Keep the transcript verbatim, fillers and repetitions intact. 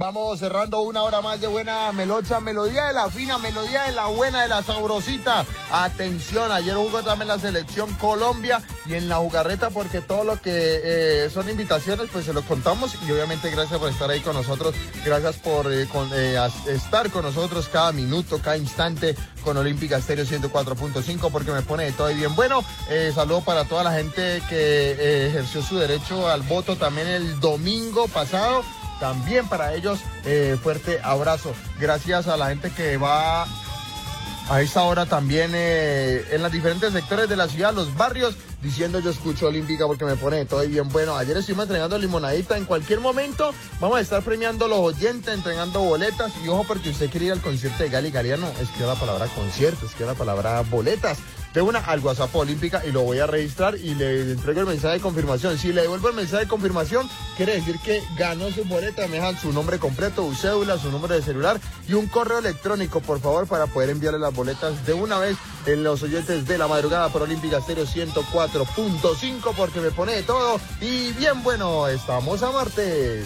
Vamos cerrando una hora más de buena melocha, melodía de la fina, melodía de la buena, de la sabrosita. Atención, ayer jugó también la selección Colombia y en la jugarreta, porque todo lo que eh, son invitaciones pues se los contamos, y obviamente gracias por estar ahí con nosotros, gracias por eh, con, eh, estar con nosotros cada minuto, cada instante con Olímpica Estéreo ciento cuatro punto cinco, porque me pone de todo y bien bueno. Eh, saludo para toda la gente que eh, ejerció su derecho al voto también el domingo pasado. También para ellos, eh, fuerte abrazo. Gracias a la gente que va a esta hora también eh, en los diferentes sectores de la ciudad, los barrios, diciendo yo escucho Olímpica porque me pone todo bien bueno. Ayer estuvimos entregando limonadita. En cualquier momento vamos a estar premiando a los oyentes, entregando boletas. Y ojo, porque usted quiere ir al concierto de Gali Galeano, es que la palabra concierto, es que la palabra boletas. De una al WhatsApp Olímpica y lo voy a registrar y le entrego el mensaje de confirmación. Si le devuelvo el mensaje de confirmación, quiere decir que ganó su boleta. Me dejan su nombre completo, su cédula, su número de celular y un correo electrónico, por favor, para poder enviarle las boletas de una vez en los oyentes de la madrugada por Olímpica Estéreo ciento cuatro punto cinco, porque me pone de todo y bien bueno. Estamos a martes.